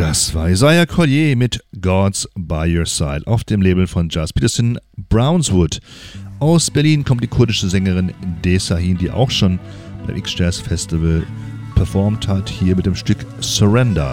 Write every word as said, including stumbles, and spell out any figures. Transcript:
Das war Isaiah Collier mit God's by Your Side auf dem Label von Gilles Peterson Brownswood. Aus Berlin kommt die kurdische Sängerin Desahin, die auch schon beim X-Jazz Festival performt hat, hier mit dem Stück Surrender.